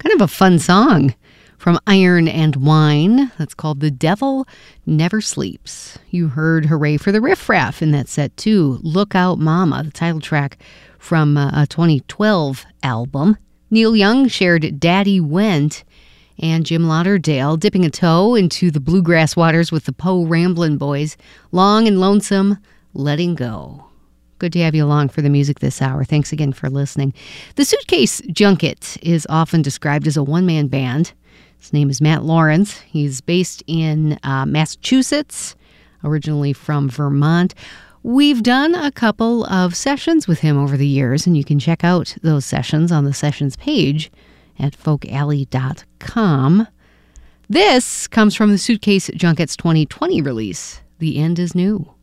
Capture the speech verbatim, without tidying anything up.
Kind of a fun song from Iron and Wine. That's called The Devil Never Sleeps. You heard Hooray for the Riff Raff in that set, too. Look Out Mama, the title track from a twenty twelve album. Neil Young shared Daddy Went, and Jim Lauderdale dipping a toe into the bluegrass waters with the Poe Ramblin' Boys. Long and Lonesome, Letting Go. Good to have you along for the music this hour. Thanks again for listening. The Suitcase Junket is often described as a one-man band. His name is Matt Lawrence. He's based in uh, Massachusetts, originally from Vermont. We've done a couple of sessions with him over the years, and you can check out those sessions on the sessions page at folk alley dot com. This comes from the Suitcase Junket's twenty twenty release, The End Is New.